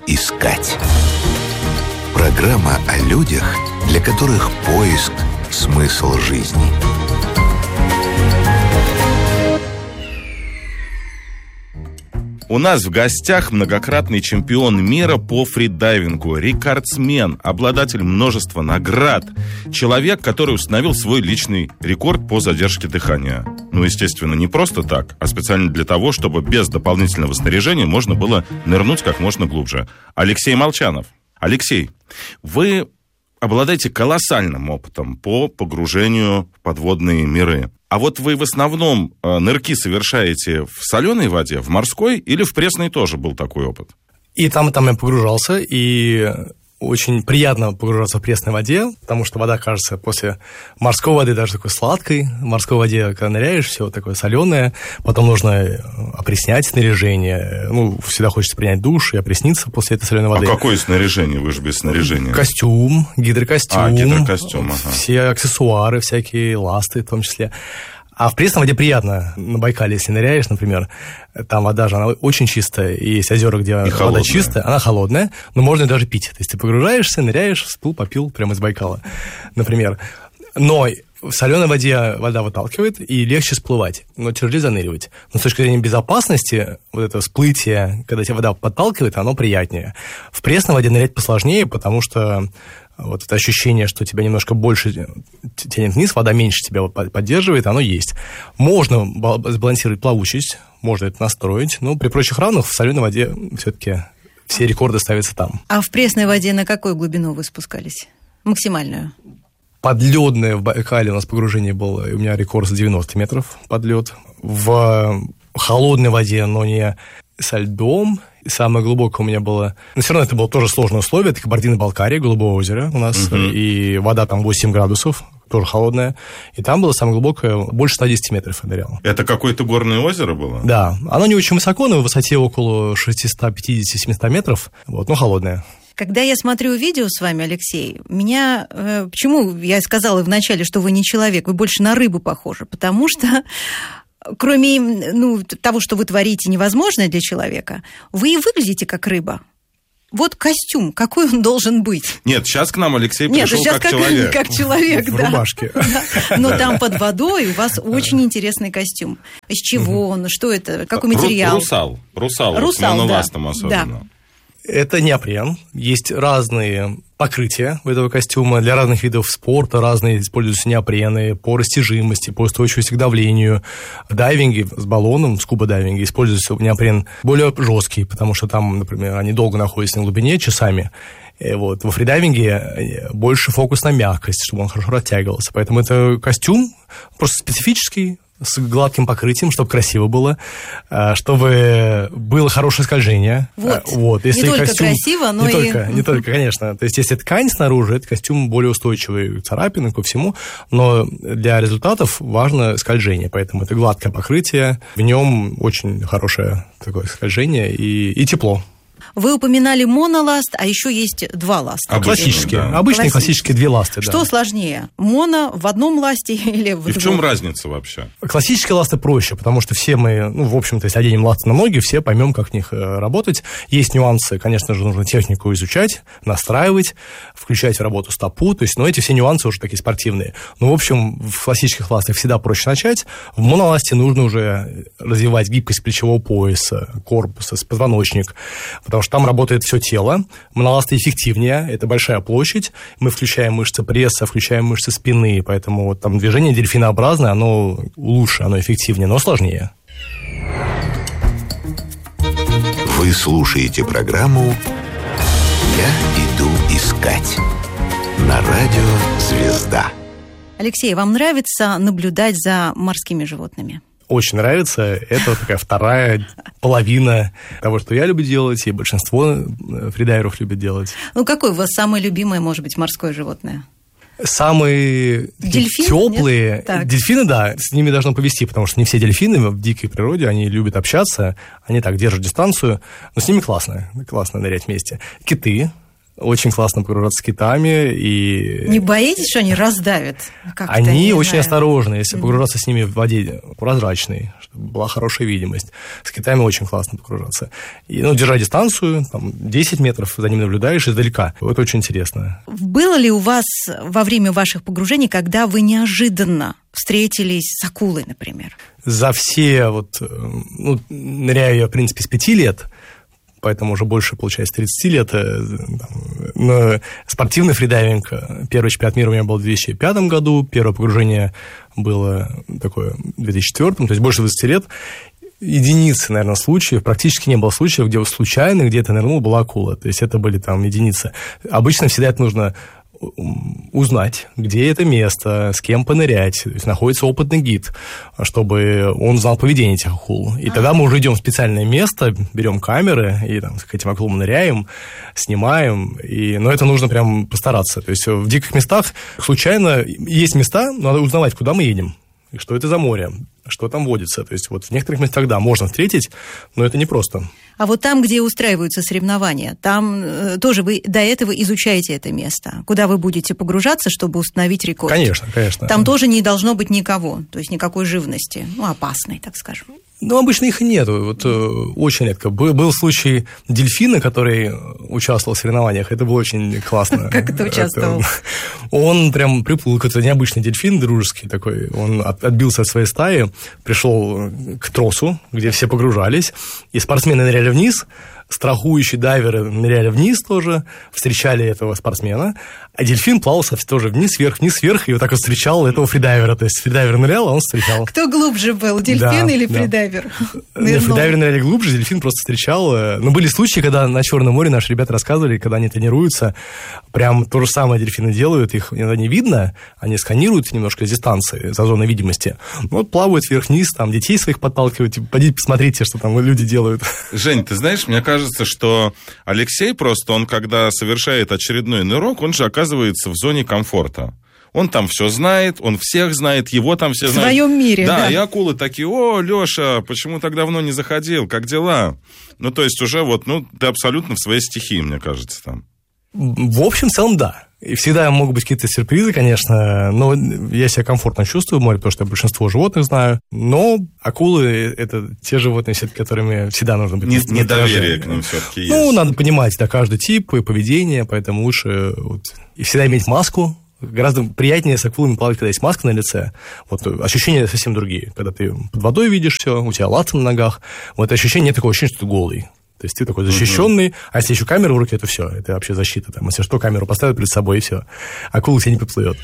искать». Программа о людях, для которых поиск – смысл жизни. У нас в гостях многократный чемпион мира по фридайвингу, рекордсмен, обладатель множества наград, человек, который установил свой личный рекорд по задержке дыхания. Ну, естественно, не просто так, а специально для того, чтобы без дополнительного снаряжения можно было нырнуть как можно глубже. Алексей Молчанов. Алексей, вы обладаете колоссальным опытом по погружению в подводные миры. А вот вы в основном нырки совершаете в соленой воде, в морской, или в пресной тоже был такой опыт? И там я погружался, и очень приятно погружаться в пресной воде, потому что вода кажется после морской воды даже такой сладкой. В морской воде, когда ныряешь, все такое соленое, потом нужно опреснять снаряжение. Ну, всегда хочется принять душ и опресниться после этой соленой воды. А какое снаряжение? Вы же без снаряжения. Костюм, гидрокостюм. Гидрокостюм, ага. Все аксессуары, всякие ласты в том числе. А в пресной воде приятно. На Байкале, если ныряешь, например, там вода же, она очень чистая. И есть озера, где вода чистая, она холодная, но можно ее даже пить. То есть ты погружаешься, ныряешь, всплыл, попил прямо из Байкала, например. Но в соленой воде вода выталкивает, и легче всплывать, но тяжелее заныривать. Но с точки зрения безопасности, вот это всплытие, когда тебя вода подталкивает, оно приятнее. В пресной воде нырять посложнее, потому что вот это ощущение, что тебя немножко больше тянет вниз, вода меньше тебя поддерживает, оно есть. Можно сбалансировать плавучесть, можно это настроить, но при прочих равных в соленой воде все-таки все рекорды ставятся там. А в пресной воде на какую глубину вы спускались? Максимальную? Подлёдное в Байкале у нас погружение было, у меня рекорд за 90 метров подлёт. В холодной воде, но не со льдом. И самое глубокое у меня было... Но все равно это было тоже сложное условие. Это Кабардино-Балкария, Голубое озеро у нас. И вода там 8 градусов, тоже холодная. И там было самое глубокое, больше 110 метров я нырял. Это какое-то горное озеро было? Да. Оно не очень высоко, но в высоте около 650-700 метров. Вот, но холодное. Когда я смотрю видео с вами, Алексей, меня... Почему я сказала вначале, что вы не человек, вы больше на рыбу похожи? Потому что... Кроме того, что вы творите невозможное для человека, вы и выглядите как рыба. Вот костюм, какой он должен быть? Нет, сейчас к нам Алексей пришел как человек. Как человек, в рубашке. Да. Но там под водой у вас очень интересный костюм. Из чего он, что это, какой материал? Русал, моноластом особенно. Да. Это неопрен. Есть разные покрытия у этого костюма. Для разных видов спорта разные используются неопрены по растяжимости, по устойчивости к давлению. В дайвинге с баллоном, в скуба-дайвинге используется неопрен более жесткий, потому что там, например, они долго находятся на глубине, часами. И вот. Во фридайвинге больше фокус на мягкость, чтобы он хорошо растягивался. Поэтому это костюм просто специфический, с гладким покрытием, чтобы красиво было, чтобы было хорошее скольжение. Вот. Если не только костюм, красиво, но не только, конечно. То есть, если ткань снаружи, этот костюм более устойчивый к царапинам, ко всему, но для результатов важно скольжение, поэтому это гладкое покрытие, в нем очень хорошее такое скольжение и тепло. Вы упоминали моноласт, а еще есть два ласта. Классические. Да. Обычные классические две ласты. Что сложнее? Моно в одном ласте или в другом? И в чем разница вообще? Классические ласты проще, потому что все мы, в общем-то, если оденем ласты на ноги, все поймем, как в них работать. Есть нюансы, конечно же, нужно технику изучать, настраивать, включать в работу стопу, то есть, эти все нюансы уже такие спортивные. В общем, в классических ластах всегда проще начать. В моноласте нужно уже развивать гибкость плечевого пояса, корпуса, позвоночник, потому что там работает все тело. Моноласты эффективнее, это большая площадь. Мы включаем мышцы пресса, включаем мышцы спины, поэтому там движение дельфинообразное, оно лучше, оно эффективнее, но сложнее. Вы слушаете программу «Я иду искать» на радио «Звезда». Алексей, вам нравится наблюдать за морскими животными? Очень нравится. Это такая вторая половина того, что я люблю делать, и большинство фридайверов любят делать. Какое у вас самое любимое, может быть, морское животное? Самые теплые дельфины, да, с ними должно повезти, потому что не все дельфины в дикой природе, они любят общаться, они так держат дистанцию, но с ними классно нырять вместе. Киты Очень классно погружаться с китами. И... Не боитесь, что они раздавят? Как-то, они очень осторожны, если погружаться с ними в воде прозрачной, чтобы была хорошая видимость. С китами очень классно погружаться. И, держа дистанцию, 10 метров за ним наблюдаешь издалека. Это очень интересно. Было ли у вас во время ваших погружений, когда вы неожиданно встретились с акулой, например? За все ныряю я, в принципе, с 5 лет, поэтому уже больше, получается, 30 лет. Но спортивный фридайвинг, первый чемпионат мира у меня был в 2005 году, первое погружение было такое в 2004, то есть больше 20 лет. Единицы, наверное, случаев, практически не было случаев, где случайно где-то нырнул, была акула, то есть это были единицы. Обычно всегда это нужно узнать, где это место, с кем понырять. То есть находится опытный гид, чтобы он знал поведение этих акул. И тогда мы уже идем в специальное место, берем камеры и к этим акулам ныряем, снимаем. Но это нужно прям постараться. То есть в диких местах случайно есть места, но надо узнавать, куда мы едем. И что это за море, что там водится. То есть в некоторых местах, да, можно встретить, но это непросто. А вот там, где устраиваются соревнования, там тоже вы до этого изучаете это место, куда вы будете погружаться, чтобы установить рекорд? Конечно, конечно. Там тоже не должно быть никого, то есть никакой живности, опасной, так скажем. Обычно их нет, очень редко. Был случай дельфина, который участвовал в соревнованиях, это было очень классно. Как это участвовал? Он прям приплыл, какой-то необычный дельфин, дружеский такой, он отбился от своей стаи, пришел к тросу, где все погружались, и спортсмены ныряли вниз, страхующие дайверы ныряли вниз тоже, встречали этого спортсмена, а дельфин плавал тоже вниз, вверх, и вот так вот встречал этого фридайвера. То есть фридайвер нырял, а он встречал. Кто глубже был, дельфин или фридайвер? Нет, фридайвер ныряли глубже, дельфин просто встречал. Но были случаи, когда на Черном море наши ребята рассказывали, когда они тренируются, прям то же самое дельфины делают, их иногда не видно, они сканируют немножко с дистанции, за зоной видимости. Плавают вверх-вниз, детей своих подталкивают, пойдите посмотрите, что там люди делают. Жень, ты знаешь, мне кажется, что Алексей просто, он когда совершает очередной нырок, он же оказывается в зоне комфорта. Он там все знает, он всех знает, его там все знают. В своем мире, да. Да, и акулы такие: о, Леша, почему так давно не заходил, как дела? То есть уже ты абсолютно в своей стихии, мне кажется, там. В общем, в целом, да. И всегда могут быть какие-то сюрпризы, конечно, но я себя комфортно чувствую в море, потому что я большинство животных знаю. Но акулы – это те животные, все-таки, которыми всегда нужно быть. Недоверие к ним все-таки есть. Надо понимать, каждый тип и поведение, поэтому лучше и всегда иметь маску. Гораздо приятнее с акулами плавать, когда есть маска на лице. Ощущения совсем другие. Когда ты под водой видишь все, у тебя латы на ногах, ощущение, нет такого ощущения, что ты голый. То есть ты такой защищенный, а если еще камера в руке, то все, это вообще защита. Если что, камеру поставят перед собой, и все. Акула тебе не поплывет.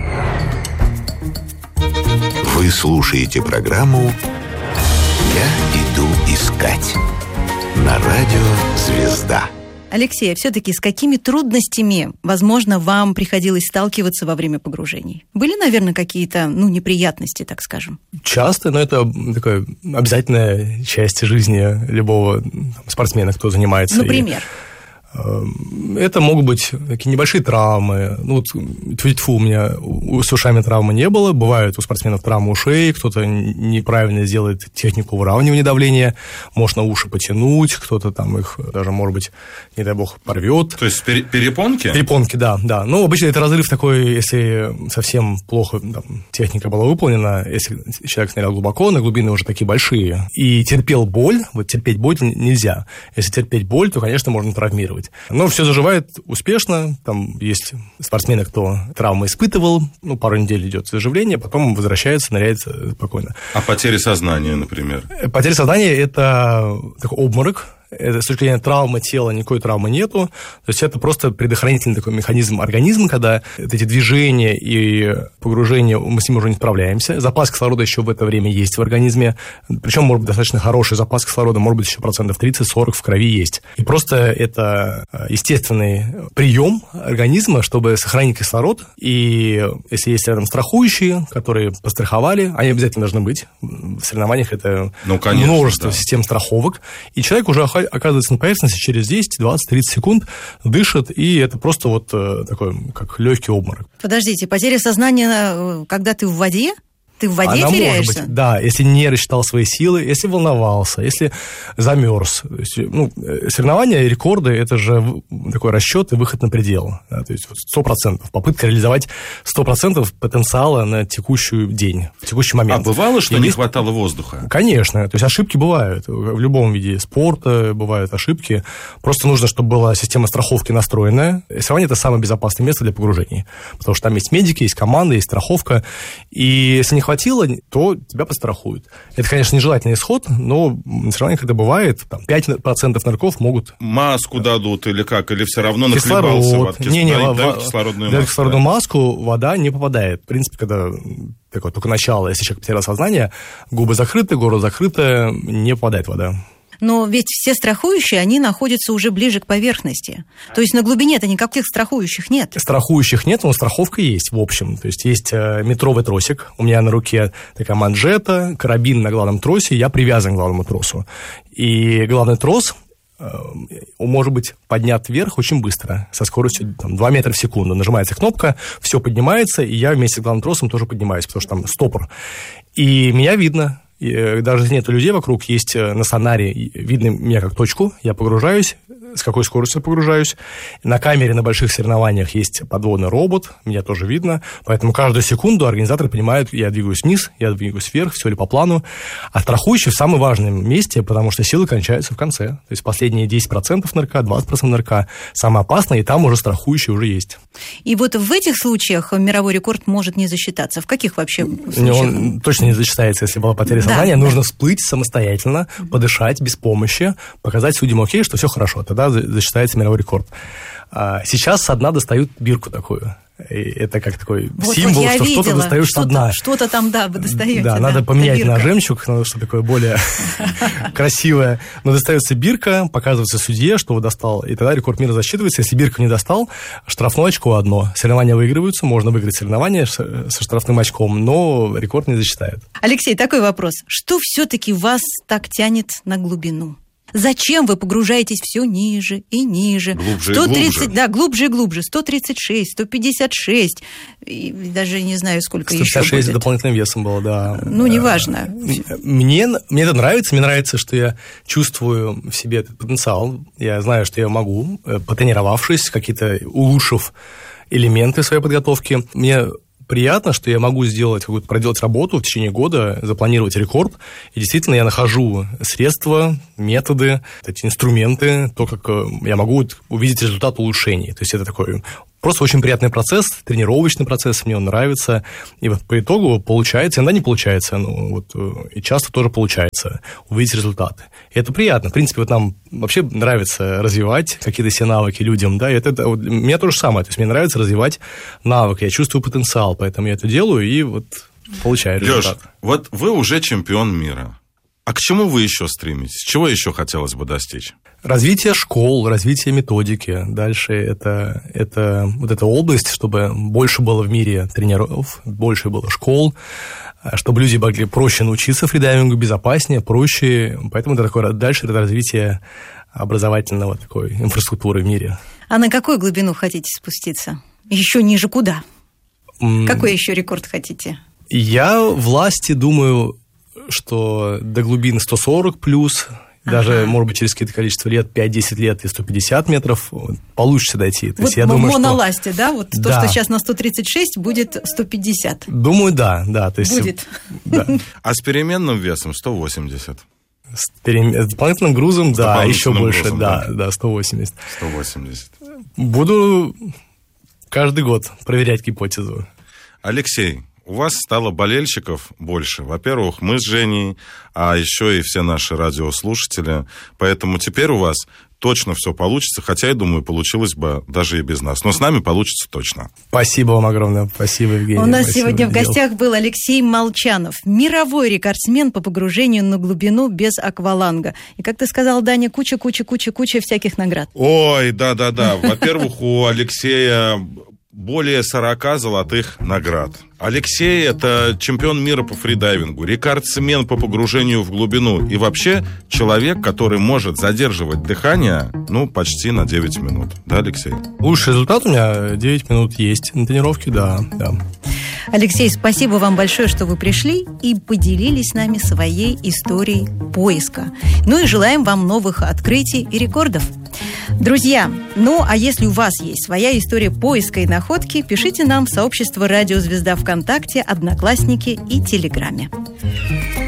Вы слушаете программу «Я иду искать» на радио «Звезда». Алексей, а все-таки с какими трудностями, возможно, вам приходилось сталкиваться во время погружений? Были, наверное, какие-то, неприятности, так скажем? Часто, но это такая обязательная часть жизни любого спортсмена, кто занимается. Например? Это могут быть такие небольшие травмы. Тьфу-тьфу, у меня с ушами травмы не было. Бывают у спортсменов травмы ушей, кто-то неправильно сделает технику выравнивания давления, может на уши потянуть, кто-то их даже, может быть, не дай бог, порвет. То есть перепонки? Перепонки, да. Обычно это разрыв такой, если совсем плохо техника была выполнена, если человек нырял глубоко, на глубины уже такие большие, и терпел боль, терпеть боль нельзя. Если терпеть боль, то, конечно, можно травмировать. Но все заживает успешно. Там есть спортсмены, кто травмы испытывал, пару недель идет заживление, потом возвращается, ныряет спокойно. А потеря сознания, например? Потеря сознания – это такой обморок. Это, с точки зрения травмы тела, никакой травмы нету. То есть это просто предохранительный такой механизм организма, когда эти движения и погружения, мы с ним уже не справляемся. Запас кислорода еще в это время есть в организме. Причем, может быть, достаточно хороший запас кислорода, может быть, еще 30-40% в крови есть. И просто это естественный прием организма, чтобы сохранить кислород. И если есть рядом страхующие, которые постраховали, они обязательно должны быть. В соревнованиях это конечно, множество систем страховок. И человек уже оказывается на поверхности через 10, 20, 30 секунд, дышит, и это просто такой, как легкий обморок. Подождите, потеря сознания, когда ты в воде? Ты в воде теряешься? Может быть, да, если не рассчитал свои силы, если волновался, если замерз. То есть, соревнования, рекорды – это же такой расчет и выход на предел. Да, то есть 100%. Попытка реализовать 100% потенциала на текущий день, в текущий момент. А бывало, что не хватало воздуха? Конечно. То есть ошибки бывают. В любом виде спорта бывают ошибки. Просто нужно, чтобы была система страховки настроенная. Соревнование – это самое безопасное место для погружений. Потому что там есть медики, есть команда, есть страховка. И если не хватило, то тебя подстрахуют. Это, конечно, нежелательный исход, но на соревнованиях это бывает. Там 5% нырков могут... Маску дадут или как? Или все равно нахлебался в кислородную маску вода не попадает. В принципе, когда такое только начало, если человек потерял сознание, губы закрыты, горло закрыто, не попадает вода. Но ведь все страхующие, они находятся уже ближе к поверхности. То есть на глубине-то никаких страхующих нет. Страхующих нет, но страховка есть, в общем. То есть есть метровый тросик. У меня на руке такая манжета, карабин на главном тросе, я привязан к главному тросу. И главный трос может быть поднят вверх очень быстро, со скоростью 2 метра в секунду. Нажимается кнопка, все поднимается, и я вместе с главным тросом тоже поднимаюсь, потому что там стопор. И меня видно. И даже если нет людей вокруг, есть на сонаре, видно меня как точку, я погружаюсь, с какой скоростью погружаюсь. На камере на больших соревнованиях есть подводный робот, меня тоже видно, поэтому каждую секунду организаторы понимают, я двигаюсь вниз, я двигаюсь вверх, все ли по плану. А страхующий в самом важном месте, потому что силы кончаются в конце. То есть последние 10% нырка, 20% нырка самое опасное, и там уже страхующий уже есть. И вот в этих случаях мировой рекорд может не засчитаться. В каких вообще случаях? Он точно не засчитается, если была потеря сознания. Нужно всплыть самостоятельно, подышать без помощи, показать судьям окей, что все хорошо. Тогда засчитается мировой рекорд. Сейчас со дна достают бирку такую. И это как такой символ, что что-то достаешь со дна. Что-то там, да, вы достаете. Да, надо поменять на жемчуг, надо что-то такое более красивое. Но достается бирка, показывается судье, что вы достал, и тогда рекорд мира засчитывается. Если бирку не достал, штрафное очко одно. Соревнования выигрываются, можно выиграть соревнования со штрафным очком, но рекорд не засчитает. Алексей, такой вопрос. Что все-таки вас так тянет на глубину? Зачем вы погружаетесь все ниже и ниже? Глубже 130, и глубже. Да, глубже и глубже. 136, 156. И даже не знаю, сколько еще будет. 156 дополнительным весом было, да. Ну, неважно. Мне это нравится. Мне нравится, что я чувствую в себе этот потенциал. Я знаю, что я могу, потренировавшись, какие-то улучшив элементы своей подготовки. Мне приятно, что я могу проделать работу в течение года, запланировать рекорд, и действительно я нахожу средства, методы, эти инструменты, то, как я могу увидеть результат улучшений. То есть это такой просто очень приятный процесс, тренировочный процесс, мне он нравится, и вот по итогу получается, иногда не получается, и часто тоже получается увидеть результаты. И это приятно. В принципе, нам вообще нравится развивать какие-то все навыки людям, да, и это у меня то же самое, то есть мне нравится развивать навык, я чувствую потенциал, поэтому я это делаю и получаю результат. Лёш, вот вы уже чемпион мира. А к чему вы еще стремитесь? Чего еще хотелось бы достичь? Развитие школ, развитие методики. Дальше это эта область, чтобы больше было в мире тренеров, больше было школ, чтобы люди могли проще научиться фридайвингу, безопаснее, проще. Поэтому дальше это развитие образовательного такой инфраструктуры в мире. А на какую глубину хотите спуститься? Еще ниже куда? Какой еще рекорд хотите? Я власти думаю, что до глубин 140 плюс, даже, может быть, через какое-то количество лет, 5-10 лет и 150 метров, получится дойти. То есть, я думаю, моноласте, да? Вот то, что сейчас на 136, будет 150. Думаю, да. То есть, будет. Да. А с переменным весом 180? С дополнительным грузом, да, еще больше, грузом, да, 180. 180. Буду каждый год проверять гипотезу. Алексей, у вас стало болельщиков больше. Во-первых, мы с Женей, а еще и все наши радиослушатели. Поэтому теперь у вас точно все получится, хотя, я думаю, получилось бы даже и без нас. Но с нами получится точно. Спасибо вам огромное. Спасибо, Евгений. У нас сегодня в гостях был Алексей Молчанов, мировой рекордсмен по погружению на глубину без акваланга. И, как ты сказал, Даня, куча всяких наград. Ой, да. Во-первых, у Алексея более 40 золотых наград. Алексей – это чемпион мира по фридайвингу, рекордсмен по погружению в глубину и вообще человек, который может задерживать дыхание, почти на 9 минут. Да, Алексей? Лучший результат у меня 9 минут есть на тренировке, да. Алексей, спасибо вам большое, что вы пришли и поделились с нами своей историей поиска. Ну и желаем вам новых открытий и рекордов. Друзья, ну а если у вас есть своя история поиска и находки, пишите нам в сообщество «Радио Звезда» ВКонтакте, Одноклассники и Телеграме.